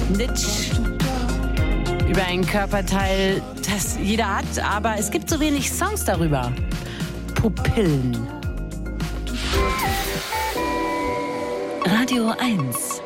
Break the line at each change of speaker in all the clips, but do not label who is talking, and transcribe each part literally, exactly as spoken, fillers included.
Nitsch. Über ein Körperteil, das jeder hat, aber es gibt so wenig Songs darüber. Pupillen.
Radio eins.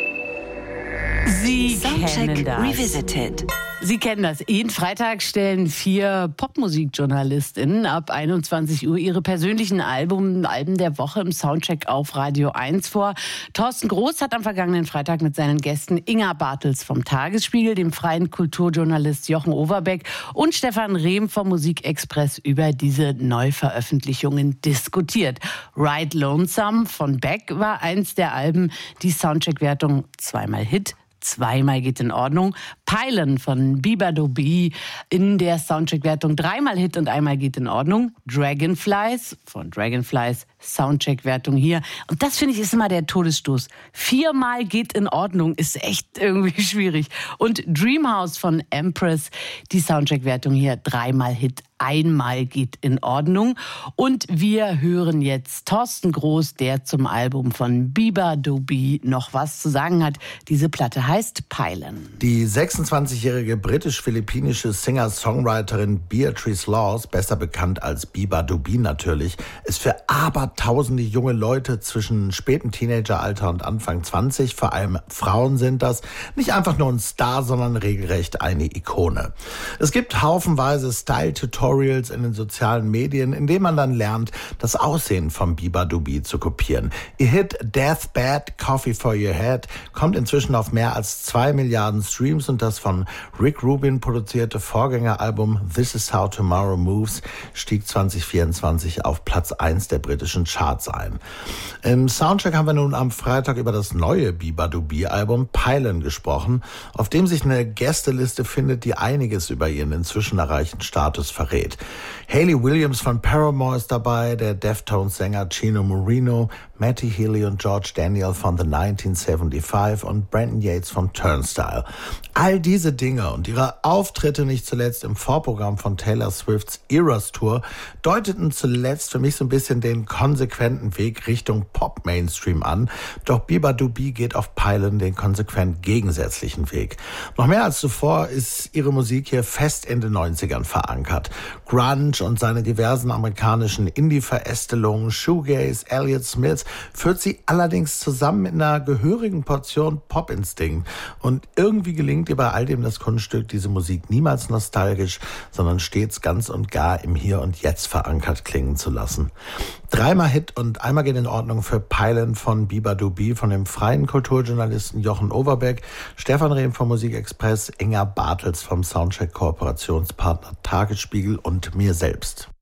Sie
Soundcheck
kennen das.
Revisited.
Sie kennen das. Jeden Freitag stellen vier PopmusikjournalistInnen ab einundzwanzig Uhr ihre persönlichen Alben, Alben der Woche im Soundcheck auf Radio eins vor. Thorsten Groß hat am vergangenen Freitag mit seinen Gästen Inga Bartels vom Tagesspiegel, dem freien Kulturjournalist Jochen Overbeck und Stefan Rehm vom Musikexpress über diese Neuveröffentlichungen diskutiert. Ride Lonesome von Beck war eins der Alben, die Soundcheck-Wertung zweimal Hit. Zweimal geht in Ordnung. Pylon von Bieber-Doobie in der Soundcheck-Wertung dreimal Hit und einmal geht in Ordnung. Dragonflies von Dragonflies Soundcheck-Wertung hier. Und das finde ich ist immer der Todesstoß. Viermal geht in Ordnung ist echt irgendwie schwierig. Und Dreamhouse von Empress, die Soundcheck-Wertung hier dreimal Hit, einmal geht in Ordnung. Und wir hören jetzt Thorsten Groß, der zum Album von Bieber-Doobie noch was zu sagen hat. Diese Platte heißt Pylon.
Die sechsundzwanzigjährige britisch-philippinische Singer-Songwriterin Beatrice Laws, besser bekannt als Bieber-Doobie natürlich, ist für abertausende junge Leute zwischen spätem Teenageralter und Anfang zwanzig, vor allem Frauen sind das, nicht einfach nur ein Star, sondern regelrecht eine Ikone. Es gibt haufenweise Style-Tutorials in den sozialen Medien, in denen man dann lernt, das Aussehen von Bieber-Doobie zu kopieren. Ihr Hit Deathbed, Coffee for Your Head kommt inzwischen auf mehr als zwei Milliarden Streams und das von Rick Rubin produzierte Vorgängeralbum This Is How Tomorrow Moves stieg zwanzig vierundzwanzig auf Platz eins der britischen Charts ein. Im Soundcheck haben wir nun am Freitag über das neue Bieber-Doobie-Album Pylon gesprochen, auf dem sich eine Gästeliste findet, die einiges über ihren inzwischen erreichten Status verrät. Hayley Williams von Paramore ist dabei, der Deftones-Sänger Chino Moreno, Matty Healy und George Daniel von The neunzehnhundertfünfundsiebzig und Brandon Yates von Turnstile. All diese Dinge und ihre Auftritte nicht zuletzt im Vorprogramm von Taylor Swifts Eras Tour deuteten zuletzt für mich so ein bisschen den konsequenten Weg Richtung Pop-Mainstream an. Doch Bieber-Doobie geht auf Pylon den konsequent gegensätzlichen Weg. Noch mehr als zuvor ist ihre Musik hier fest in den neunzigern verankert. Grunge und seine diversen amerikanischen Indie-Verästelungen, Shoegaze, Elliott Smith, führt sie allerdings zusammen mit einer gehörigen Portion Pop-Instinkt. Und irgendwie gelingt ihr bei all dem das Kunststück, diese Musik niemals nostalgisch, sondern stets ganz und gar im Hier und Jetzt verankert klingen zu lassen. Dreimal Hit und einmal geht in Ordnung für Pylon von Bieber-Doobie, von dem freien Kulturjournalisten Jochen Overbeck, Stefan Rehm vom Musikexpress, Inga Bartels vom Soundcheck-Kooperationspartner Tagesspiegel und mir selbst.